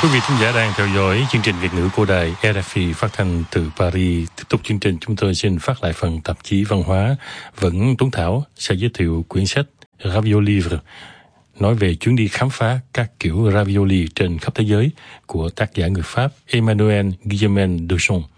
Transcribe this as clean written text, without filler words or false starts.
Quý vị thính giả đang theo dõi chương trình Việt ngữ của đài RFI phát thanh từ Paris. Tiếp tục chương trình, chúng tôi xin phát lại phần tạp chí văn hóa. Vẫn Tuấn Thảo sẽ giới thiệu quyển sách Raviolivre, nói về chuyến đi khám phá các kiểu ravioli trên khắp thế giới của tác giả người Pháp Emmanuel Guillaumin Duchamp.